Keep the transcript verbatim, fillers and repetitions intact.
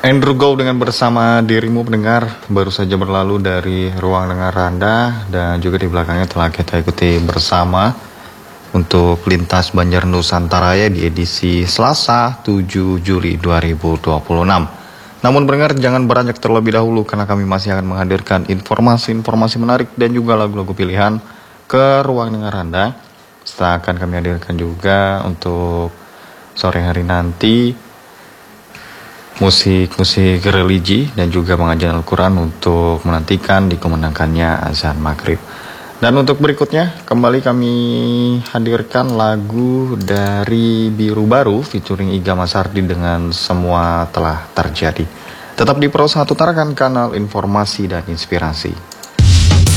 Andrew Go dengan Bersama Dirimu pendengar baru saja berlalu dari ruang dengar Anda, dan juga di belakangnya telah kita ikuti bersama untuk Lintas Banjar Nusantara ya di edisi Selasa tujuh Juli dua ribu dua puluh enam. Namun pendengar jangan beranjak terlebih dahulu karena kami masih akan menghadirkan informasi-informasi menarik dan juga lagu-lagu pilihan ke ruang dengar Anda. Setelah akan kami hadirkan juga untuk sore hari nanti musik-musik religi dan juga pengajian Al-Quran untuk menantikan dikumandangkannya azan maghrib. Dan untuk berikutnya kembali kami hadirkan lagu dari Biru Baru featuring Iga Masardi dengan Semua Telah Terjadi. Tetap di Pro satu Tarakan, kanal informasi dan inspirasi.